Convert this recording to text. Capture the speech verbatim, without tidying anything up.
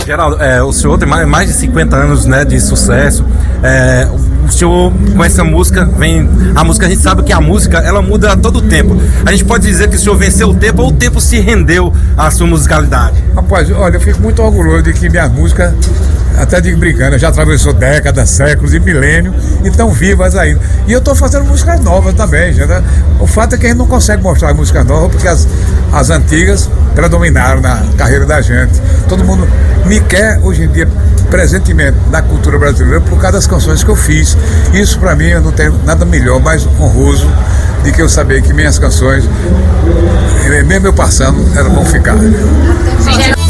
Geraldo, é, o senhor tem mais, mais de cinquenta anos, né, de sucesso. É, o senhor com essa música, vem, a música, a gente sabe que a música, ela muda a todo tempo. A gente pode dizer que o senhor venceu o tempo ou o tempo se rendeu à sua musicalidade? Rapaz, olha, eu fico muito orgulhoso de que minha música, até digo brincando, já atravessou décadas, séculos e milênios e estão vivas ainda. E eu estou fazendo músicas novas também. Já, né? O fato é que a gente não consegue mostrar músicas novas porque as, as antigas predominaram na carreira da gente. Todo mundo me quer hoje em dia presentemente na cultura brasileira por causa das canções que eu fiz. Isso para mim, eu não tenho nada melhor, mais honroso de que eu saber que minhas canções, mesmo eu passando, elas vão ficar. Sim.